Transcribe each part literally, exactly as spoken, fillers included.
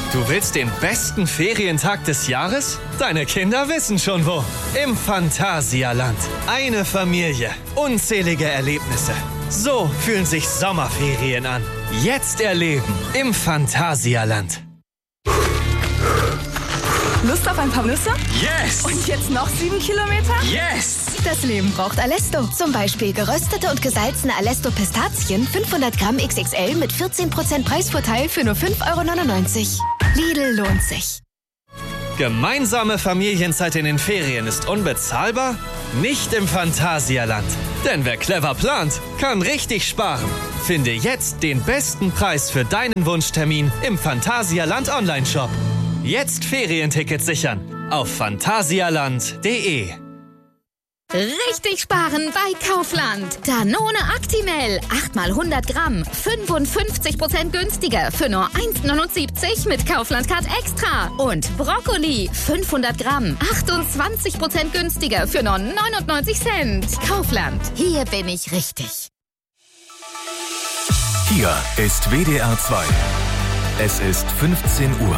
Du willst den besten Ferientag des Jahres? Deine Kinder wissen schon wo. Im Phantasialand. Eine Familie. Unzählige Erlebnisse. So fühlen sich Sommerferien an. Jetzt erleben im Phantasialand. Lust auf ein paar Nüsse? Yes! Und jetzt noch sieben Kilometer? Yes! Das Leben braucht Alesto. Zum Beispiel geröstete und gesalzene Alesto-Pistazien fünfhundert Gramm X X L mit vierzehn Prozent Preisvorteil für nur fünf Euro neunundneunzig. Lidl lohnt sich. Gemeinsame Familienzeit in den Ferien ist unbezahlbar? Nicht im Phantasialand. Denn wer clever plant, kann richtig sparen. Finde jetzt den besten Preis für deinen Wunschtermin im Phantasialand Online-Shop. Jetzt Ferientickets sichern auf phantasialand punkt de. Richtig sparen bei Kaufland. Danone Actimel. acht mal hundert Gramm. fünfundfünfzig Prozent günstiger für nur eins neunundsiebzig mit Kaufland Card Extra. Und Brokkoli. fünfhundert Gramm. achtundzwanzig Prozent günstiger für nur neunundneunzig Cent. Kaufland. Hier bin ich richtig. Hier ist W D R zwei. Es ist fünfzehn Uhr.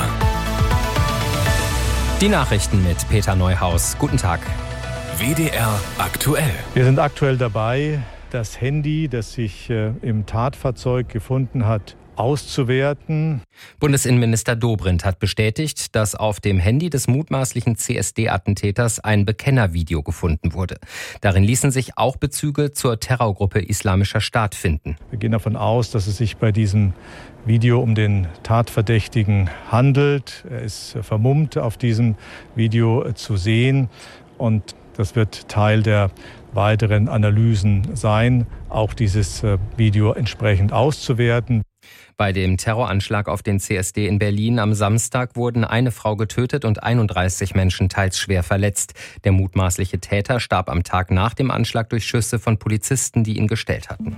Die Nachrichten mit Peter Neuhaus. Guten Tag. W D R aktuell. Wir sind aktuell dabei, das Handy, das sich äh, im Tatfahrzeug gefunden hat, auszuwerten. Bundesinnenminister Dobrindt hat bestätigt, dass auf dem Handy des mutmaßlichen C S D-Attentäters ein Bekennervideo gefunden wurde. Darin ließen sich auch Bezüge zur Terrorgruppe Islamischer Staat finden. Wir gehen davon aus, dass es sich bei diesem Video um den Tatverdächtigen handelt. Er ist vermummt auf diesem Video zu sehen und das wird Teil der weiteren Analysen sein, auch dieses Video entsprechend auszuwerten. Bei dem Terroranschlag auf den C S D in Berlin am Samstag wurden eine Frau getötet und einunddreißig Menschen teils schwer verletzt. Der mutmaßliche Täter starb am Tag nach dem Anschlag durch Schüsse von Polizisten, die ihn gestellt hatten.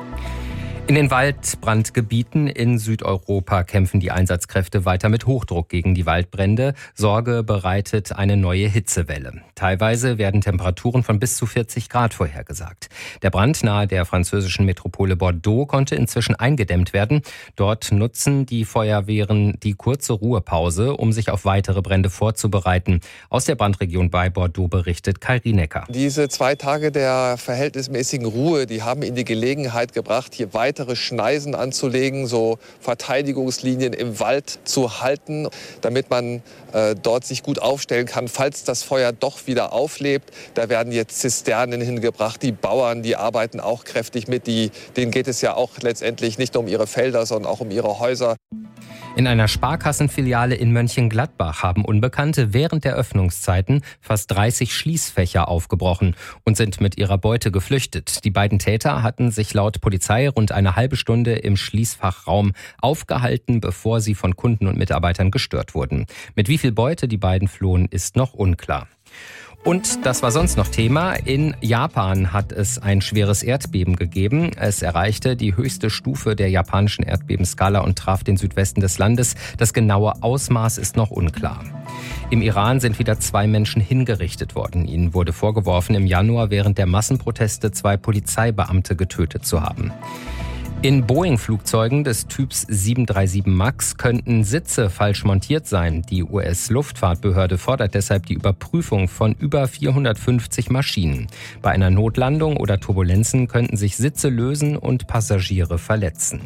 In den Waldbrandgebieten in Südeuropa kämpfen die Einsatzkräfte weiter mit Hochdruck gegen die Waldbrände. Sorge bereitet eine neue Hitzewelle. Teilweise werden Temperaturen von bis zu vierzig Grad vorhergesagt. Der Brand nahe der französischen Metropole Bordeaux konnte inzwischen eingedämmt werden. Dort nutzen die Feuerwehren die kurze Ruhepause, um sich auf weitere Brände vorzubereiten. Aus der Brandregion bei Bordeaux berichtet Kai Rienecker. Diese zwei Tage der verhältnismäßigen Ruhe, die haben in die Gelegenheit gebracht, hier weiter Schneisen anzulegen, so Verteidigungslinien im Wald zu halten, damit man äh, dort sich gut aufstellen kann, falls das Feuer doch wieder auflebt. Da werden jetzt Zisternen hingebracht. Die Bauern, die arbeiten auch kräftig mit. Die, denen geht es ja auch letztendlich nicht nur um ihre Felder, sondern auch um ihre Häuser. In einer Sparkassenfiliale in Mönchengladbach haben Unbekannte während der Öffnungszeiten fast dreißig Schließfächer aufgebrochen und sind mit ihrer Beute geflüchtet. Die beiden Täter hatten sich laut Polizei rund eine halbe Stunde im Schließfachraum aufgehalten, bevor sie von Kunden und Mitarbeitern gestört wurden. Mit wie viel Beute die beiden flohen, ist noch unklar. Und das war sonst noch Thema. In Japan hat es ein schweres Erdbeben gegeben. Es erreichte die höchste Stufe der japanischen Erdbebenskala und traf den Südwesten des Landes. Das genaue Ausmaß ist noch unklar. Im Iran sind wieder zwei Menschen hingerichtet worden. Ihnen wurde vorgeworfen, im Januar während der Massenproteste zwei Polizeibeamte getötet zu haben. In Boeing-Flugzeugen des Typs sieben drei sieben Max könnten Sitze falsch montiert sein. Die U S-Luftfahrtbehörde fordert deshalb die Überprüfung von über vierhundertfünfzig Maschinen. Bei einer Notlandung oder Turbulenzen könnten sich Sitze lösen und Passagiere verletzen.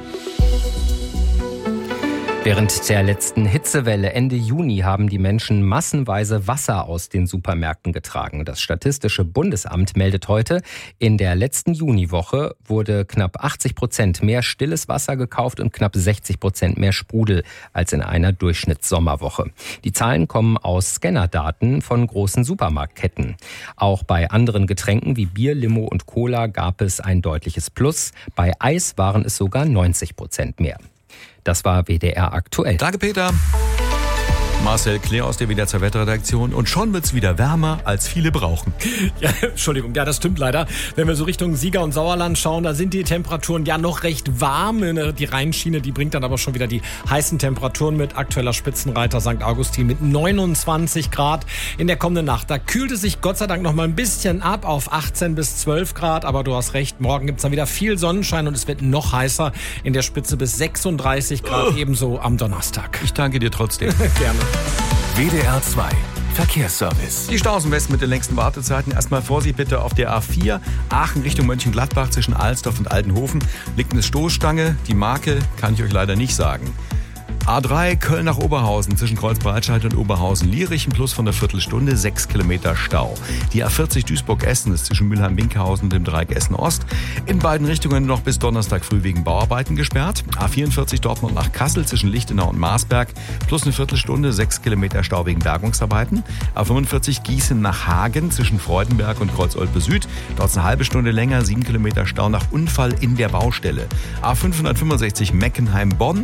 Während der letzten Hitzewelle Ende Juni haben die Menschen massenweise Wasser aus den Supermärkten getragen. Das Statistische Bundesamt meldet heute, in der letzten Juniwoche wurde knapp achtzig Prozent mehr stilles Wasser gekauft und knapp sechzig Prozent mehr Sprudel als in einer Durchschnittssommerwoche. Die Zahlen kommen aus Scannerdaten von großen Supermarktketten. Auch bei anderen Getränken wie Bier, Limo und Cola gab es ein deutliches Plus. Bei Eis waren es sogar neunzig Prozent mehr. Das war W D R aktuell. Danke, Peter. Marcel Claire aus der W D R zwei Wetterredaktion. Und schon wird's wieder wärmer, als viele brauchen. Ja, Entschuldigung, ja, das stimmt leider. Wenn wir so Richtung Sieger und Sauerland schauen, da sind die Temperaturen ja noch recht warm. Die Rheinschiene, die bringt dann aber schon wieder die heißen Temperaturen mit. Aktueller Spitzenreiter Sankt Augustin mit neunundzwanzig Grad in der kommenden Nacht. Da kühlt es sich Gott sei Dank noch mal ein bisschen ab auf achtzehn bis zwölf Grad. Aber du hast recht, morgen gibt's dann wieder viel Sonnenschein und es wird noch heißer. In der Spitze bis sechsunddreißig Grad, oh. ebenso am Donnerstag. Ich danke dir trotzdem. Gerne. W D R zwei Verkehrsservice. Die Staus im Westen mit den längsten Wartezeiten. Erstmal Vorsicht bitte auf der A vier. Aachen Richtung Mönchengladbach zwischen Alsdorf und Altenhofen liegt eine Stoßstange. Die Marke kann ich euch leider nicht sagen. A drei Köln nach Oberhausen zwischen Kreuzbreitscheid und Oberhausen-Lierich, ein Plus von einer Viertelstunde, sechs Kilometer Stau. Die A vierzig Duisburg-Essen ist zwischen Mülheim-Winkhausen und dem Dreieck Essen-Ost in beiden Richtungen noch bis Donnerstag früh wegen Bauarbeiten gesperrt. A vierundvierzig Dortmund nach Kassel zwischen Lichtenau und Marsberg plus eine Viertelstunde, sechs Kilometer Stau wegen Bergungsarbeiten. A fünfundvierzig Gießen nach Hagen zwischen Freudenberg und Kreuz-Olpe Süd. Dort eine halbe Stunde länger, sieben Kilometer Stau nach Unfall in der Baustelle. A fünfhundertfünfundsechzig Meckenheim-Bonn